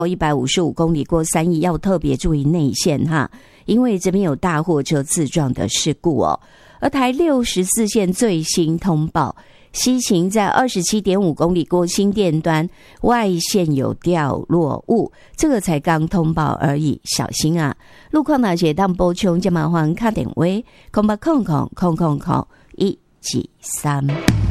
155公里过3亿，要特别注意内线哈，因为这边有大货车自撞的事故哦。而台64线最新通报，西行在27.5公里过新店端外线有掉落物，这个才刚通报而已，小心啊！路况哪些当补充，就麻烦打电话0800000113。